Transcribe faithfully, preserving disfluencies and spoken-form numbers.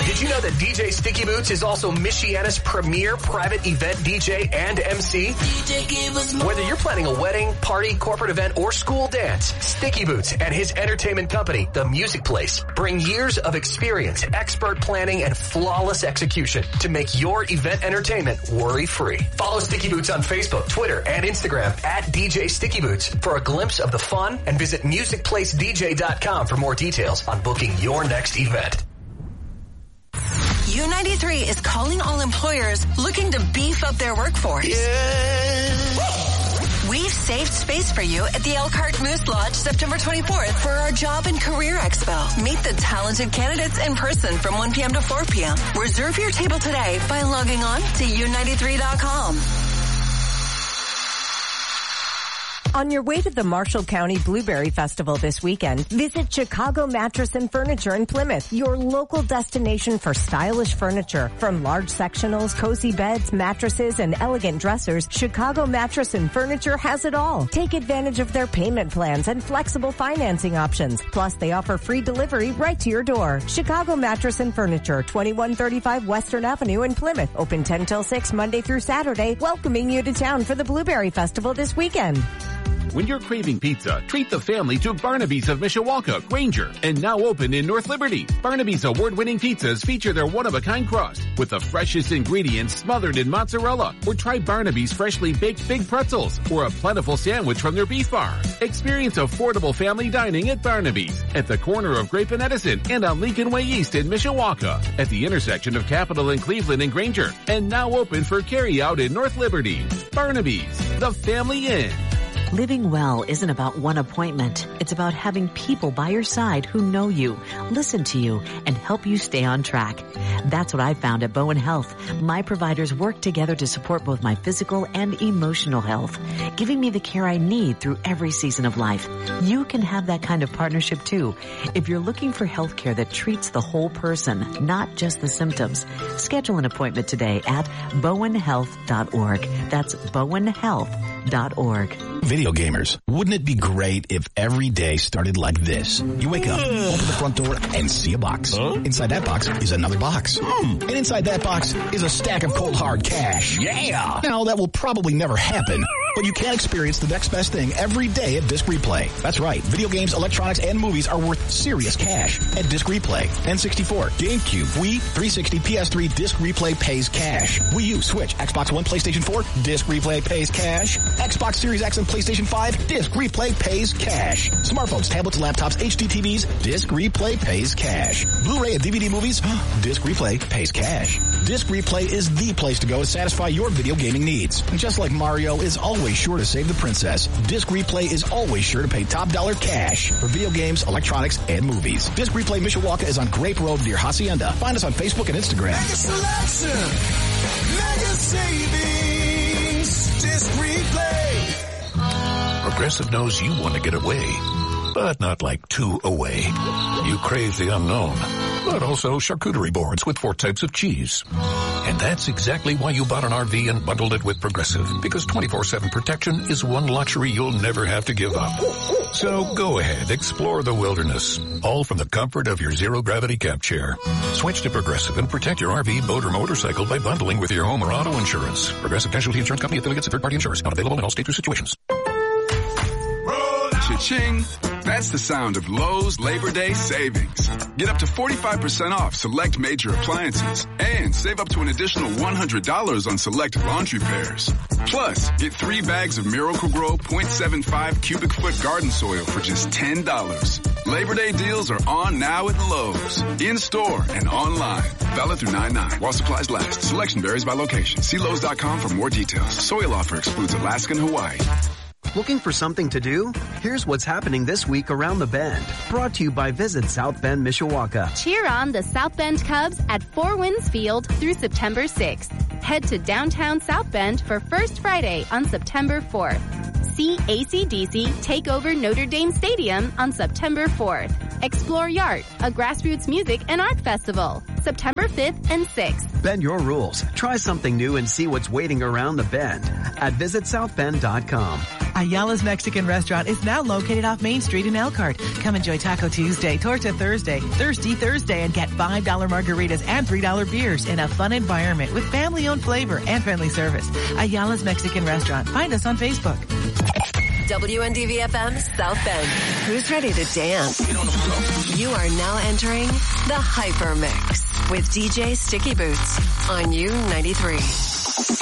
Did you know that D J Sticky Boots is also Michiana's premier private event D J and M C? Whether you're planning a wedding, party, corporate event, or school dance, Sticky Boots and his entertainment company, The Music Place, bring years of experience, expert planning, and flawless execution to make your event entertainment worry-free. Follow Sticky Boots on Facebook, Twitter, and Instagram at D J Sticky Boots for a glimpse of the fun, and visit music place d j dot com for more details on booking your next event. U ninety-three is calling all employers looking to beef up their workforce. Yeah. We've saved space for you at the Elkhart Moose Lodge September twenty-fourth for our Job and Career Expo. Meet the talented candidates in person from one p.m. to four p.m. Reserve your table today by logging on to u ninety-three dot com. On your way to the Marshall County Blueberry Festival this weekend, visit Chicago Mattress and Furniture in Plymouth, your local destination for stylish furniture. From large sectionals, cozy beds, mattresses, and elegant dressers, Chicago Mattress and Furniture has it all. Take advantage of their payment plans and flexible financing options. Plus, they offer free delivery right to your door. Chicago Mattress and Furniture, twenty-one thirty-five Western Avenue in Plymouth. Open ten till six Monday through Saturday, welcoming you to town for the Blueberry Festival this weekend. When you're craving pizza, treat the family to Barnaby's of Mishawaka, Granger, and now open in North Liberty. Barnaby's award-winning pizzas feature their one-of-a-kind crust with the freshest ingredients smothered in mozzarella. Or try Barnaby's freshly baked big pretzels or a plentiful sandwich from their beef bar. Experience affordable family dining at Barnaby's at the corner of Grape and Edison and on Lincoln Way East in Mishawaka at the intersection of Capitol and Cleveland and Granger, and now open for carry-out in North Liberty. Barnaby's, the family inn. Living well isn't about one appointment. It's about having people by your side who know you, listen to you, and help you stay on track. That's what I found at Bowen Health. My providers work together to support both my physical and emotional health, giving me the care I need through every season of life. You can have that kind of partnership too. If you're looking for health care that treats the whole person, not just the symptoms, schedule an appointment today at bowen health dot org. That's bowen health dot org. Video gamers, wouldn't it be great if every day started like this? You wake up, open the front door, and see a box. Huh? Inside that box is another box. Mm. And inside that box is a stack of cold hard cash. Yeah! Now, that will probably never happen, but you can experience the next best thing every day at Disc Replay. That's right. Video games, electronics, and movies are worth serious cash at Disc Replay. N sixty-four, GameCube, Wii, three sixty, P S three, Disc Replay pays cash. Wii U, Switch, Xbox One, PlayStation four, Disc Replay pays cash. Xbox Series X and PlayStation five, Disc Replay pays cash. Smartphones, tablets, laptops, H D T Vs, Disc Replay pays cash. Blu-ray and D V D movies, Disc Replay pays cash. Disc Replay is the place to go to satisfy your video gaming needs. And just like Mario is always sure to save the princess, Disc Replay is always sure to pay top dollar cash for video games, electronics, and movies. Disc Replay Mishawaka is on Grape Road near Hacienda. Find us on Facebook and Instagram. Mega selection, mega savings, Disc Replay. Progressive knows you want to get away, but not like too away. You crave the unknown, but also charcuterie boards with four types of cheese. And that's exactly why you bought an R V and bundled it with Progressive, because twenty-four seven protection is one luxury you'll never have to give up. So go ahead, explore the wilderness, all from the comfort of your zero-gravity cab chair. Switch to Progressive and protect your R V, boat, or motorcycle by bundling with your home or auto insurance. Progressive Casualty Insurance Company, affiliates, and third-party insurers. Not available in all states or situations. Cha-ching! That's the sound of Lowe's Labor Day savings. Get up to forty-five percent off select major appliances and save up to an additional one hundred dollars on select laundry pairs. Plus, get three bags of Miracle-Gro point seven five cubic foot garden soil for just ten dollars. Labor Day deals are on now at Lowe's. In-store and online. Valid through nine nine while supplies last. Selection varies by location. See Lowe's dot com for more details. Soil offer excludes Alaska and Hawaii. Looking for something to do? Here's what's happening this week around the Bend. Brought to you by Visit South Bend, Mishawaka. Cheer on the South Bend Cubs at Four Winds Field through September sixth. Head to downtown South Bend for First Friday on September fourth. See A C D C take over Notre Dame Stadium on September fourth. Explore Yard, a grassroots music and art festival, September fifth and sixth. Bend your rules. Try something new and see what's waiting around the bend at visit south bend dot com. Ayala's Mexican Restaurant is now located off Main Street in Elkhart. Come enjoy Taco Tuesday, Torta Thursday, Thirsty Thursday, and get five dollar margaritas and three dollar beers in a fun environment with family-owned flavor and friendly service. Ayala's Mexican Restaurant. Find us on Facebook. W N D V F M South Bend. Who's ready to dance? You are now entering the Hyper Mix with D J Sticky Boots on U ninety-three.